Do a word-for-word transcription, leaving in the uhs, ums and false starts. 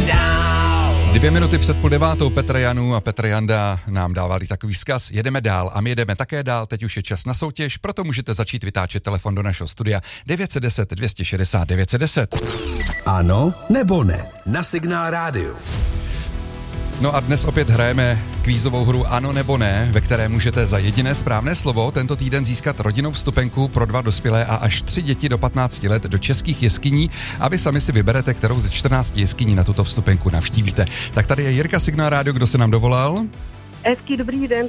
Dvě minuty před půl devátou Petr Janu a Petr Janda nám dávali takový vzkaz. Jedeme dál a my jedeme také dál. Teď už je čas na soutěž, proto můžete začít vytáčet telefon do našeho studia devět set deset dvě stě šedesát devět set deset. Ano nebo ne na Signál rádiu. No a dnes opět hrajeme kvízovou hru Ano nebo ne, ve které můžete za jediné správné slovo tento týden získat rodinnou vstupenku pro dva dospělé a až tři děti do patnácti let do českých jeskyní a vy sami si vyberete, kterou ze čtrnácti jeskyní na tuto vstupenku navštívíte. Tak tady je Jirka Signál rádio, kdo se nám dovolal? Hezký dobrý den,